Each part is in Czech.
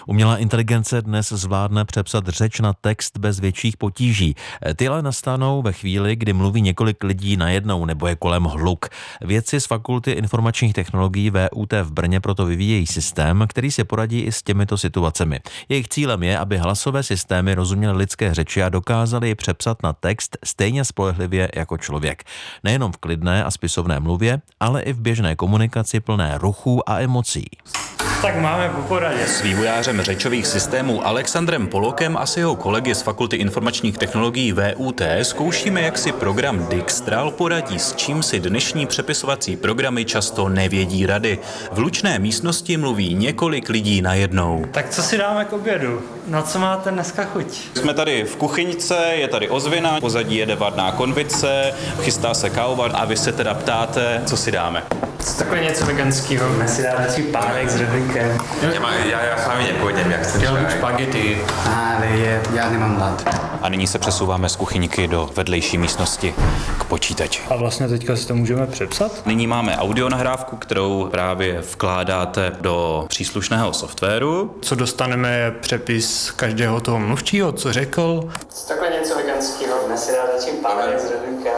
Umělá inteligence dnes zvládne přepsat řeč na text bez větších potíží. Ty ale nastanou ve chvíli, kdy mluví několik lidí najednou nebo je kolem hluk. Vědci z Fakulty informačních technologií VUT v Brně proto vyvíjejí systém, který si poradí i s těmito situacemi. Jejich cílem je, aby hlasové systémy rozuměly lidské řeči a dokázaly ji přepsat na text stejně spolehlivě jako člověk. Nejenom v klidné a spisovné mluvě, ale i v běžné komunikaci plné ruchů a emocí. Tak máme po poradě. S vývojářem řečových systémů Alexandrem Polokem a s jeho kolegy z Fakulty informačních technologií VUT zkoušíme, jak si program Dijkstral poradí, s čím si dnešní přepisovací programy často nevědí rady. V hlučné místnosti mluví několik lidí najednou. Tak co si dáme k obědu? Na co máte dneska chuť? Jsme tady v kuchyňce, je tady ozvěna, pozadí jede vadná konvice, chystá se káva a vy se teda ptáte, co si dáme. Takhle něco veganského. Dnes si dáme si pánek s řehlíkem. Já s vámi nepůjdem, jak chcete. Chtěl bych špagety. Ale já nemám hlad. A nyní se přesouváme z kuchyňky do vedlejší místnosti k počítači. A vlastně teďka si to můžeme přepsat? Nyní máme audionahrávku, kterou právě vkládáte do příslušného softwaru. Co dostaneme je přepis každého toho mluvčího, co řekl. Takhle něco veganského. Dnes si dáme si pánek s řehlíkem.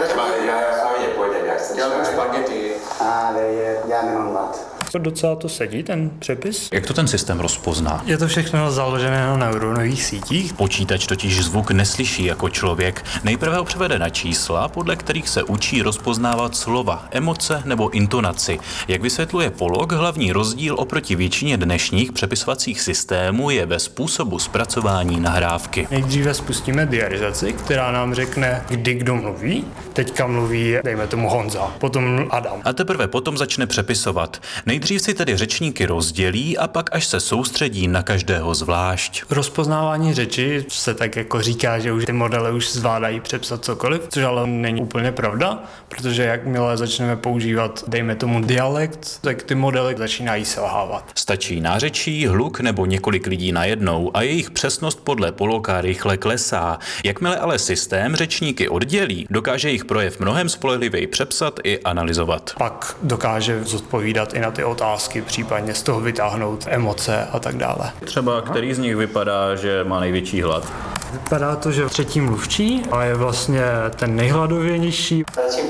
Já s vámi nepůjdem, jak chcete. Chtěl bych špagety. Ale já nemám hlad. Docela to sedí, ten přepis. Jak to ten systém rozpozná? Je to všechno založené na neuronových sítích. Počítač totiž zvuk neslyší jako člověk. Nejprve ho převede na čísla, podle kterých se učí rozpoznávat slova, emoce nebo intonaci. Jak vysvětluje Polok, hlavní rozdíl oproti většině dnešních přepisovacích systémů je ve způsobu zpracování nahrávky. Nejdříve spustíme diarizaci, která nám řekne, kdy kdo mluví. Teďka mluví, dejme tomu Honza, potom Adam. A teprve potom začne přepisovat. Nejdřív si tedy řečníky rozdělí a pak až se soustředí na každého zvlášť. Rozpoznávání řeči se tak jako říká, že už ty modely už zvládají přepsat cokoliv, což ale není úplně pravda, protože jakmile začneme používat, dejme tomu dialekt, tak ty modely začínají selhávat. Stačí nářečí, hluk nebo několik lidí najednou a jejich přesnost podle Poloka rychle klesá. Jakmile ale systém řečníky oddělí, dokáže jejich projev mnohem spolehlivěji přepsat i analyzovat. Pak dokáže zodpovídat i na ty otázky, případně z toho vytáhnout emoce a tak dále. Třeba který z nich vypadá, že má největší hlad? Vypadá to, že třetí mluvčí a je vlastně ten nejhladovější.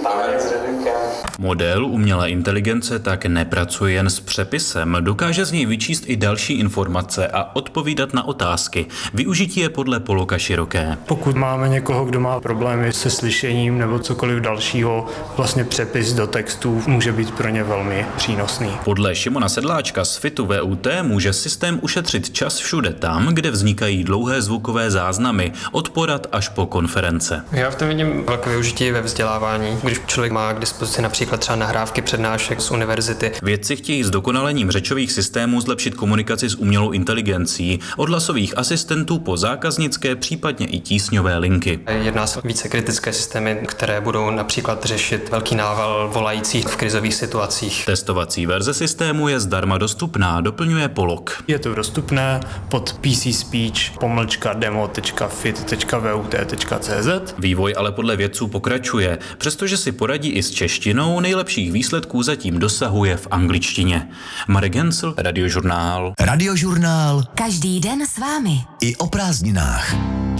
Model umělé inteligence tak nepracuje jen s přepisem, dokáže z něj vyčíst i další informace a odpovídat na otázky. Využití je podle Poloka široké. Pokud máme někoho, kdo má problémy se slyšením nebo cokoliv dalšího, vlastně přepis do textů může být pro ně velmi přínosný. Podle Šimona Sedláčka z FITu VUT může systém ušetřit čas všude tam, kde vznikají dlouhé zvukové záznamy, od porad až po konference. Já v tom vidím velké využití ve vzdělávání, když člověk má k dispozici například třeba nahrávky přednášek z univerzity. Vědci chtějí s dokonalením řečových systémů zlepšit komunikaci s umělou inteligencí, od hlasových asistentů po zákaznické, případně i tísňové linky. Jedná se o více kritické systémy, které budou například řešit velký nával volajících v krizových situacích. Testovací verze systému je zdarma dostupná, doplňuje Polok. Je to dostupné pod pcspeech.demo.fit.vut.cz. Vývoj ale podle vědců pokračuje. Přestože si poradí i s češtinou, nejlepších výsledků zatím dosahuje v angličtině. Marek Hensl, Radiožurnál. Radiožurnál. Každý den s vámi. I o prázdninách.